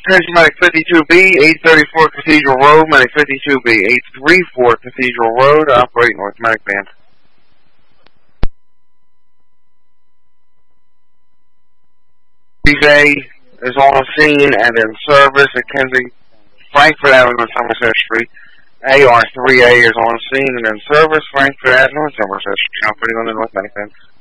Attention Medic 52B, 834 Cathedral Road, Medic 52B, 834 Cathedral Road, operate North Medic Band. DJ is on scene and in service at Frankfurt Avenue and Somerset Street. AR3A is on scene and in service, Frankfurt Avenue and Somerset Street, operating on the North Medic Band.